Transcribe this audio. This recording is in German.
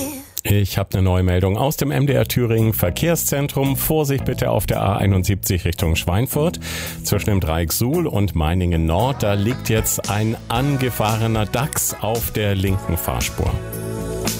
Ich habe eine neue Meldung aus dem MDR Thüringen Verkehrszentrum. Vorsicht bitte auf der A71 Richtung Schweinfurt. Zwischen dem Dreieck Suhl und Meiningen Nord, da liegt jetzt ein angefahrener Dachs auf der linken Fahrspur.